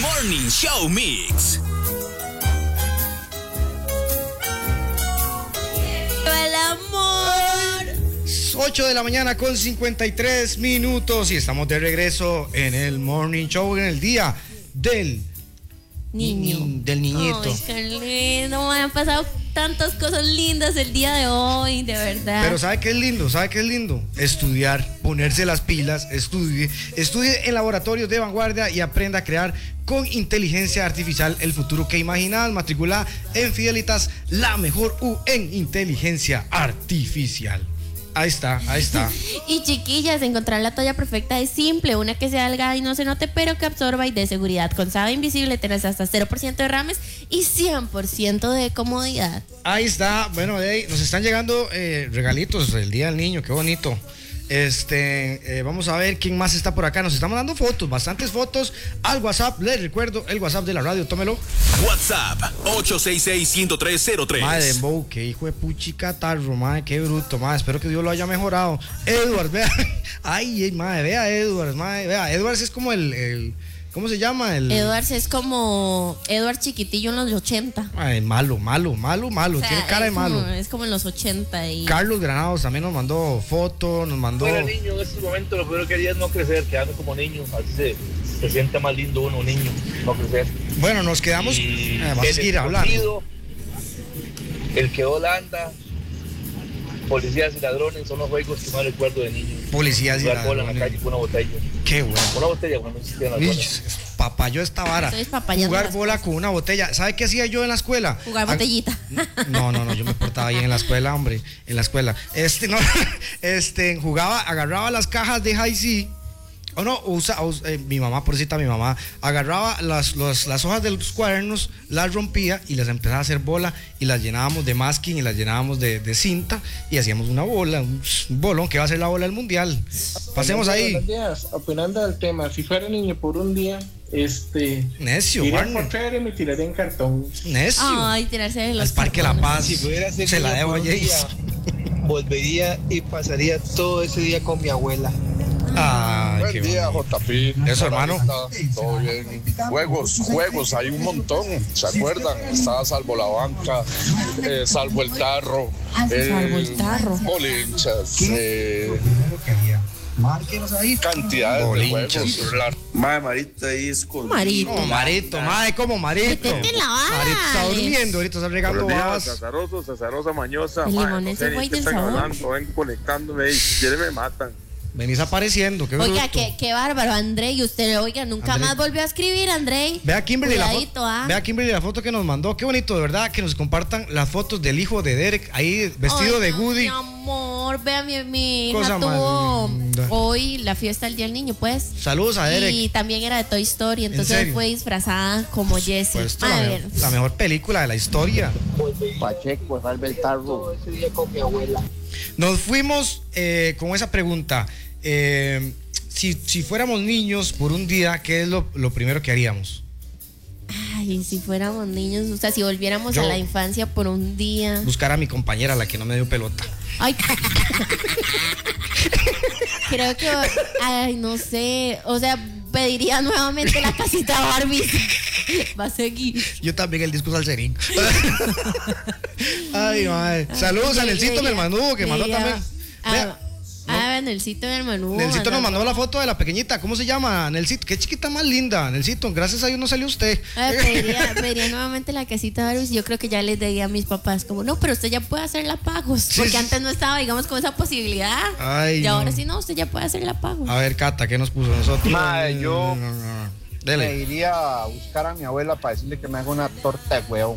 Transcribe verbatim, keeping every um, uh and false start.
Morning Show Mix. El amor. ocho de la mañana con cincuenta y tres minutos y estamos de regreso en el Morning Show en el día del niño. Ni, del niñito. Ay, qué lindo. Me han pasado tantas cosas lindas el día de hoy, de verdad. Pero ¿sabe qué es lindo? ¿Sabe qué es lindo? Estudiar, ponerse las pilas, estudie, estudie en laboratorios de vanguardia y aprenda a crear con inteligencia artificial el futuro que imaginas. Matricula en Fidelitas, la mejor U en inteligencia artificial. Ahí está, ahí está. Y chiquillas, encontrar la toalla perfecta es simple, una que sea delgada y no se note, pero que absorba y dé seguridad. Con Saba Invisible tenés hasta cero por ciento de rames y cien por ciento de comodidad. Ahí está, bueno, hey, nos están llegando eh, regalitos del Día del Niño, qué bonito. Este, eh, vamos a ver quién más está por acá. Nos estamos dando fotos, bastantes fotos al WhatsApp. Les recuerdo el WhatsApp de la radio, tómelo. WhatsApp ocho seis seis, uno cero tres cero tres. Madre de Bow, qué hijo de puchica tarro, madre, qué bruto, madre. Espero que Dios lo haya mejorado. Edward, vea. Ay, madre, vea Edward, madre, vea. Edward es como el, el ¿cómo se llama? El Edwards es como Edward chiquitillo en los ochenta. Ay, malo, malo, malo, malo. O sea, tiene cara de malo. Como, es como en los ochenta. Y... Carlos Granados también nos mandó foto, nos mandó. Cuando era niño en este momento, lo primero que quería es no crecer, quedarme como niño. Así se, se siente más lindo uno, un niño, no crecer. Bueno, nos quedamos. Y Eh, vas a seguir hablando. El que Holanda, policías y ladrones son los juegos que más recuerdo de niño. Policías y Jugar bola en la ladrones. calle con una botella. Qué bueno. Una botella cuando no existían las Uy, bolas. papayó esta vara. Estoy papayando Jugar las bola con una botella. ¿Sabe qué hacía yo en la escuela? Jugar Ah, botellita. No, no, no, yo me portaba bien en la escuela, hombre. En la escuela. Este, no, este, jugaba, agarraba las cajas de Hi-C. O no, usa, usa eh, mi mamá, por cita, mi mamá, agarraba las, los, las hojas de los cuadernos, las rompía y las empezaba a hacer bola y las llenábamos de masking y las llenábamos de, de cinta y hacíamos una bola, un, un bolón que va a ser la bola del mundial. Pasemos ahí. Buenos días, opinando del tema, si fuera niño por un día, este... Necio, iría Warner. por chévere y me tiraría en cartón. Necio. Ay, tirarse de los Al Parque La cartones. Paz. Si pudiera ser Se la niño debo por a un Jace. día, volvería y pasaría todo ese día con mi abuela. Ay, qué Buen día, bonito. J P. Eso, hermano. Todo bien. Juegos, juegos, hay un montón. ¿Se acuerdan? Estaba Salvo la Banca, eh, Salvo el Tarro, Salvo el Tarro. Bolinchas, eh, cantidades Bolinchas. de juegos. La- Madre, Marito ahí es con. Marito. Como Marito, madre, como Marito. Métete en la bala, Marito está Alex. durmiendo, ahorita está regando Buenos días, babas. Cesaroso, Cesarosa, Mañosa. El Mae, limón no ese sé ni güey qué del están sabor. hablando, vengo conectándome y si quieren me matan. Venís apareciendo, qué Oiga, bruto. qué, qué bárbaro, André. Y usted, oiga, nunca André. más volvió a escribir, André. Vea Kimberly, la Cuidadito, foto, ah. vea Kimberly la foto que nos mandó. Qué bonito, de verdad, que nos compartan las fotos del hijo de Derek ahí vestido Ay, de no, Woody. Mi amor, vea, mi, mi hija Cosa más tuvo linda. hoy la fiesta del Día del Niño, pues. Saludos a Derek. Y también era de Toy Story, entonces serio? fue disfrazada como Jessie. Pues, A la, ver. mejor, la mejor película de la historia. Pacheco, salve el tarro. Todo ese día con mi abuela. Nos fuimos eh, con esa pregunta. Eh, si, si fuéramos niños por un día, ¿qué es lo, lo primero que haríamos? Ay, si fuéramos niños, o sea, si volviéramos Yo- a la infancia por un día. Buscar a mi compañera, la que no me dio pelota. Ay. Creo que, ay, no sé, o sea, pediría nuevamente la casita Barbie. Va a seguir. Yo también el disco salserín. Ay, madre. Saludos a Nelsito del Manudo, que mandó también. Vea, Ah, Nelsito del Manudo. Nelsito nos mandó la foto de la pequeñita. ¿Cómo se llama? Nelsito. Qué chiquita más linda. Nelsito, gracias a Dios no salió usted. Ay, pediría, pediría nuevamente la casita Barbie. Yo creo que ya les diría a mis papás, como, no, pero usted ya puede hacerla pagos. Sí, Porque sí. antes no estaba, digamos, con esa posibilidad. Ay, y ahora no. sí, no, usted ya puede hacerla pagos. A ver, Cata, ¿qué nos puso nosotros? Mae, yo- No, no, no. Me Dele. iría a buscar a mi abuela para decirle que me haga una torta de huevo.